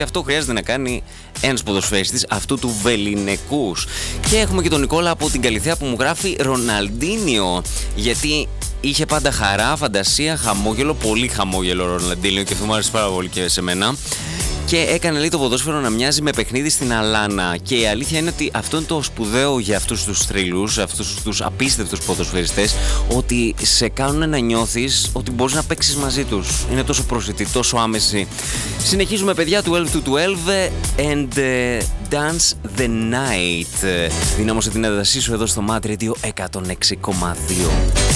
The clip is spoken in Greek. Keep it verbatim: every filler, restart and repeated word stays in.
Αυτό χρειάζεται να κάνει ένας ποδοσφαιριστής αυτού του βεληνικούς. Και έχουμε και τον Νικόλα από την Καλιθέα που μου γράφει Ροναλντίνιο. Γιατί είχε πάντα χαρά, φαντασία, χαμόγελο, πολύ χαμόγελο ο Ροναλντίνιο και αυτό μου άρεσε πάρα πολύ και σε μένα. Και έκανε λέει το ποδόσφαιρο να μοιάζει με παιχνίδι στην αλάνα. Και η αλήθεια είναι ότι αυτό είναι το σπουδαίο για αυτούς τους θρύλους, αυτούς τους απίστευτους ποδοσφαιριστές, ότι σε κάνουν να νιώθεις ότι μπορείς να παίξεις μαζί τους. Είναι τόσο προσιτοί, τόσο άμεση. Συνεχίζουμε παιδιά του twelve to twelve and uh, Dance the Night. Δυνάμωσε την έντασή σου εδώ στο Mad Radio εκατόν έξι κόμμα δύο.